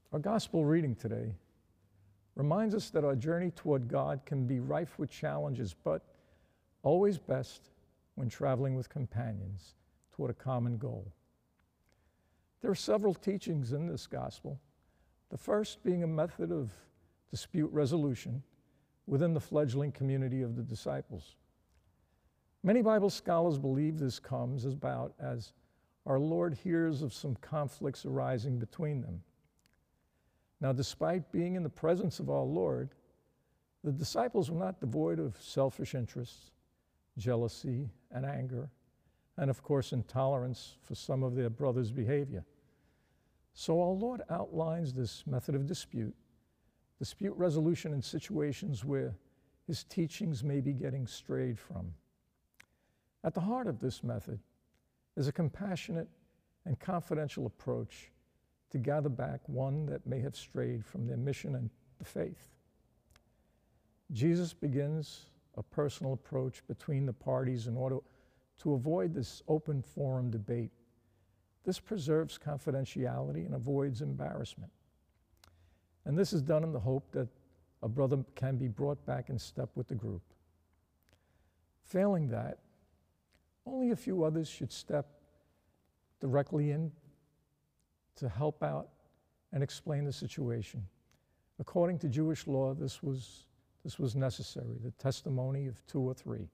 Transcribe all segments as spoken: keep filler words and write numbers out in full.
Our gospel reading today reminds us that our journey toward God can be rife with challenges, but always best when traveling with companions toward a common goal. There are several teachings in this gospel, the first being a method of dispute resolution within the fledgling community of the disciples. Many Bible scholars believe this comes about as our Lord hears of some conflicts arising between them. Now, despite being in the presence of our Lord, the disciples were not devoid of selfish interests, jealousy, and anger, and of course, intolerance for some of their brothers' behavior. So our Lord outlines this method of dispute, dispute resolution in situations where his teachings may be getting strayed from. At the heart of this method is a compassionate and confidential approach to gather back one that may have strayed from their mission and the faith. Jesus begins a personal approach between the parties in order to avoid this open forum debate. This preserves confidentiality and avoids embarrassment. And this is done in the hope that a brother can be brought back in step with the group. Failing that, only a few others should step directly in to help out and explain the situation. According to Jewish law, this was, this was necessary, the testimony of two or three.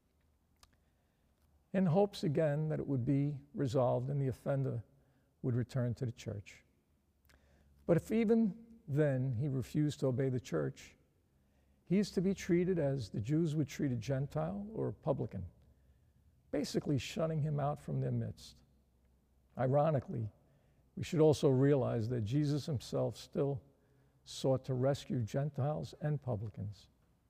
In hopes, again, that it would be resolved and the offender would return to the church. But if even then he refused to obey the church, he is to be treated as the Jews would treat a Gentile or a publican, basically shunning him out from their midst. Ironically, we should also realize that Jesus himself still sought to rescue Gentiles and publicans.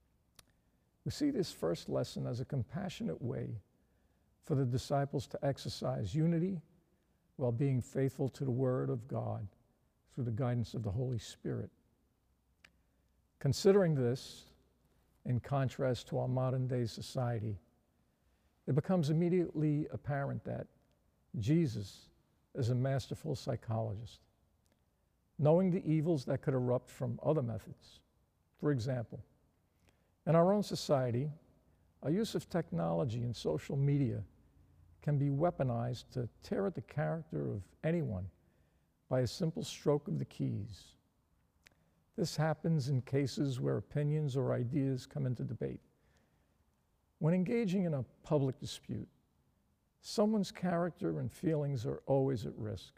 We see this first lesson as a compassionate way for the disciples to exercise unity while being faithful to the Word of God through the guidance of the Holy Spirit. Considering this, in contrast to our modern-day society, it becomes immediately apparent that Jesus is a masterful psychologist, knowing the evils that could erupt from other methods. For example, in our own society, our use of technology and social media can be weaponized to tear at the character of anyone by a simple stroke of the keys. This happens in cases where opinions or ideas come into debate. When engaging in a public dispute, someone's character and feelings are always at risk.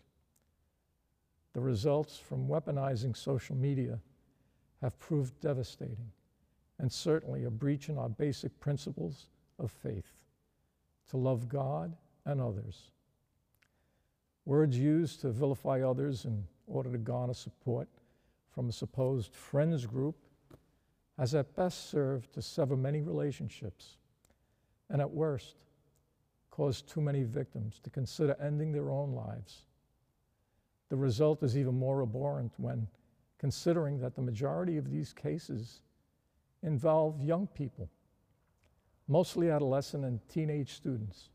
The results from weaponizing social media have proved devastating, and certainly a breach in our basic principles of faith, to love God and others. Words used to vilify others in order to garner support from a supposed friends group has at best served to sever many relationships, and at worst, caused too many victims to consider ending their own lives. The result is even more abhorrent when considering that the majority of these cases involve young people, mostly adolescent and teenage students.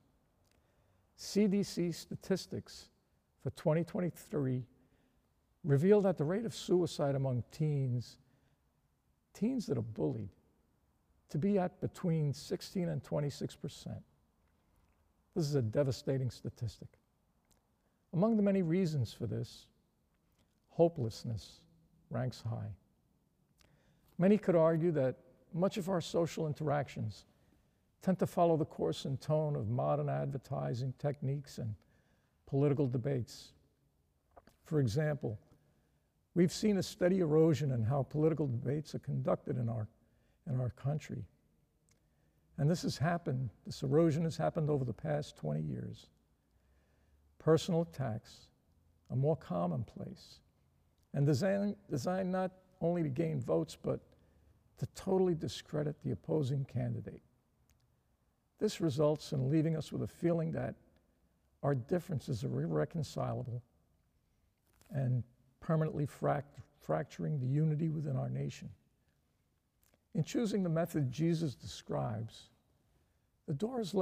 C D C statistics for twenty twenty-three reveal that the rate of suicide among teens, teens that are bullied, to be at between sixteen and twenty-six percent. This is a devastating statistic. Among the many reasons for this, hopelessness ranks high. Many could argue that much of our social interactions tend to follow the course and tone of modern advertising techniques and political debates. For example, we've seen a steady erosion in how political debates are conducted in our, in our country. And this has happened, this erosion has happened over the past twenty years. Personal attacks are more commonplace and designed, designed not only to gain votes, but to totally discredit the opposing candidate. This results in leaving us with a feeling that our differences are irreconcilable and permanently fract- fracturing the unity within our nation. In choosing the method Jesus describes, the door is